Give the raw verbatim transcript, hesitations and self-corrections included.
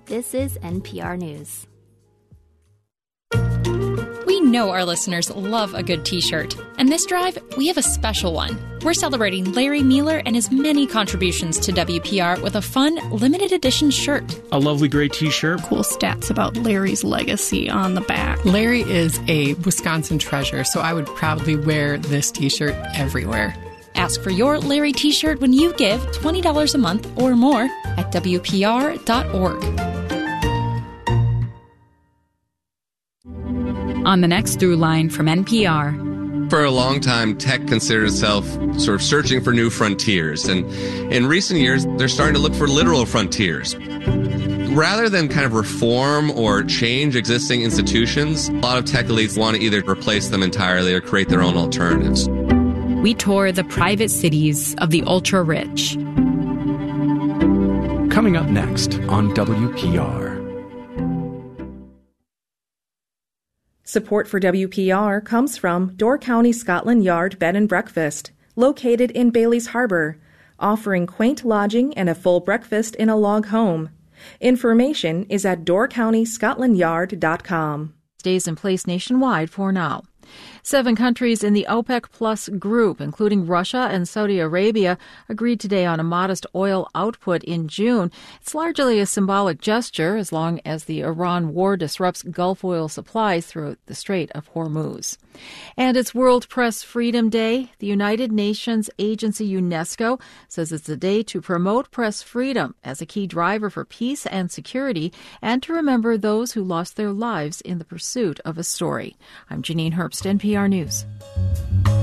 This is N P R News. We know our listeners love a good T-shirt, and this drive, we have a special one. We're celebrating Larry Mueller and his many contributions to W P R with a fun, limited edition shirt. A lovely gray T-shirt. Cool stats about Larry's legacy on the back. Larry is a Wisconsin treasure, so I would proudly wear this T-shirt everywhere. Ask for your Larry T-shirt when you give twenty dollars a month or more at W P R dot org. On the next Through Line from N P R. For a long time, tech considered itself sort of searching for new frontiers. And in recent years, they're starting to look for literal frontiers. Rather than kind of reform or change existing institutions, a lot of tech elites want to either replace them entirely or create their own alternatives. We tour the private cities of the ultra-rich. Coming up next on W P R. Support for W P R comes from Door County Scotland Yard Bed and Breakfast, located in Bailey's Harbor, offering quaint lodging and a full breakfast in a log home. Information is at door county scotland yard dot com. Stays in place nationwide for now. Seven countries in the OPEC Plus group, including Russia and Saudi Arabia, agreed today on a modest oil output in June. It's largely a symbolic gesture as long as the Iran war disrupts Gulf oil supplies through the Strait of Hormuz. And it's World Press Freedom Day. The United Nations agency UNESCO says it's a day to promote press freedom as a key driver for peace and security and to remember those who lost their lives in the pursuit of a story. I'm Janine Herbst, N P R News.